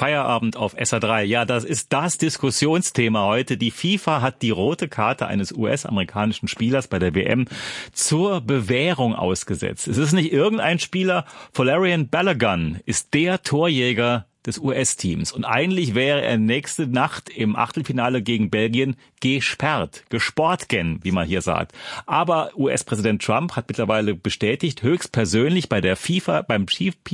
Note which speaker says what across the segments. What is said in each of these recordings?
Speaker 1: Feierabend auf SA3. Ja, das ist das Diskussionsthema heute. Die FIFA hat die rote Karte eines US-amerikanischen Spielers bei der WM zur Bewährung ausgesetzt. Es ist nicht irgendein Spieler. Folarin Balogun ist der Torjäger des US-Teams. Und eigentlich wäre er nächste Nacht im Achtelfinale gegen Belgien gesperrt, gesportgen, wie man hier sagt. Aber US-Präsident Trump hat mittlerweile bestätigt, höchstpersönlich bei der FIFA, beim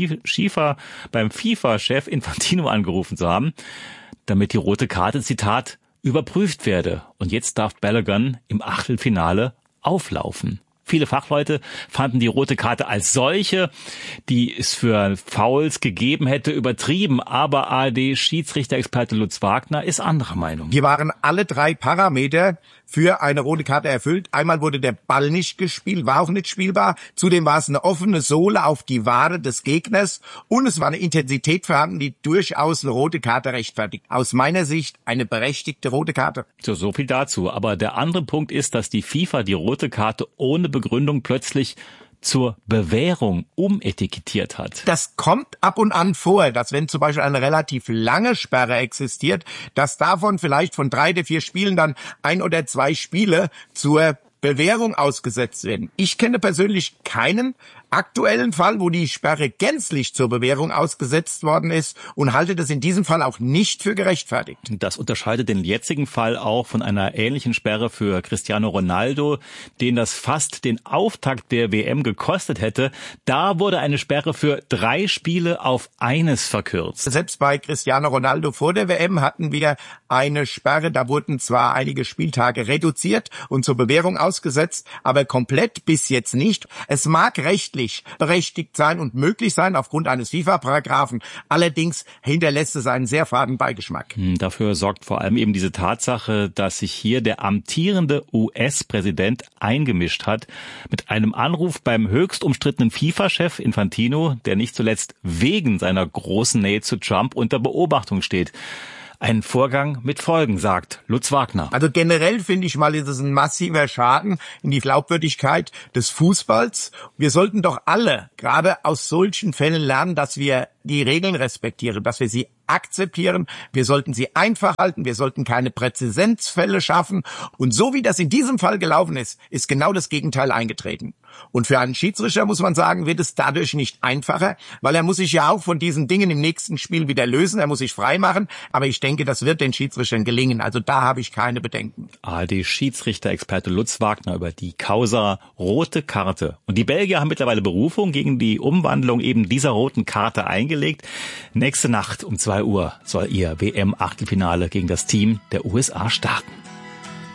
Speaker 1: FIFA-Chef Infantino angerufen zu haben, damit die rote Karte, Zitat, überprüft werde. Und jetzt darf Balogun im Achtelfinale auflaufen. Viele Fachleute fanden die rote Karte als solche, die es für Fouls gegeben hätte, übertrieben. Aber ARD-Schiedsrichter-Experte Lutz Wagner ist anderer Meinung.
Speaker 2: Hier waren alle 3 Parameter für eine rote Karte erfüllt. Einmal wurde der Ball nicht gespielt, war auch nicht spielbar. Zudem war es eine offene Sohle auf die Wade des Gegners. Und es war eine Intensität vorhanden, die durchaus eine rote Karte rechtfertigt. Aus meiner Sicht eine berechtigte rote Karte.
Speaker 1: So viel dazu. Aber der andere Punkt ist, dass die FIFA die rote Karte ohne Begründung plötzlich zur Bewährung umetikettiert hat.
Speaker 2: Das kommt ab und an vor, dass wenn zum Beispiel eine relativ lange Sperre existiert, dass davon vielleicht von 3 der 4 Spielen dann 1 oder 2 Spiele zur Bewährung ausgesetzt werden. Ich kenne persönlich keinen aktuellen Fall, wo die Sperre gänzlich zur Bewährung ausgesetzt worden ist und halte das in diesem Fall auch nicht für gerechtfertigt.
Speaker 1: Das unterscheidet den jetzigen Fall auch von einer ähnlichen Sperre für Cristiano Ronaldo, den das fast den Auftakt der WM gekostet hätte. Da wurde eine Sperre für 3 Spiele auf eines verkürzt.
Speaker 2: Selbst bei Cristiano Ronaldo vor der WM hatten wir eine Sperre, da wurden zwar einige Spieltage reduziert und zur Bewährung ausgesetzt, aber komplett bis jetzt nicht. Es mag rechtlich berechtigt sein und möglich sein aufgrund eines FIFA-Paragraphen. Allerdings hinterlässt es einen sehr faden Beigeschmack.
Speaker 1: Dafür sorgt vor allem eben diese Tatsache, dass sich hier der amtierende US-Präsident eingemischt hat mit einem Anruf beim höchst umstrittenen FIFA-Chef Infantino, der nicht zuletzt wegen seiner großen Nähe zu Trump unter Beobachtung steht. Ein Vorgang mit Folgen, sagt Lutz Wagner.
Speaker 2: Also generell finde ich mal, ist es ein massiver Schaden in die Glaubwürdigkeit des Fußballs. Wir sollten doch alle, gerade aus solchen Fällen lernen, dass wir die Regeln respektieren, dass wir sie akzeptieren. Wir sollten sie einfach halten. Wir sollten keine Präzedenzfälle schaffen. Und so wie das in diesem Fall gelaufen ist, ist genau das Gegenteil eingetreten. Und für einen Schiedsrichter, muss man sagen, wird es dadurch nicht einfacher, weil er muss sich ja auch von diesen Dingen im nächsten Spiel wieder lösen. Er muss sich frei machen. Aber ich denke, das wird den Schiedsrichtern gelingen. Also da habe ich keine Bedenken.
Speaker 1: ARD-Schiedsrichter-Experte Lutz Wagner über die Causa rote Karte. Und die Belgier haben mittlerweile Berufung gegen die Umwandlung eben dieser roten Karte eingelegt. Nächste Nacht um 2 Uhr soll ihr WM-Achtelfinale gegen das Team der USA starten.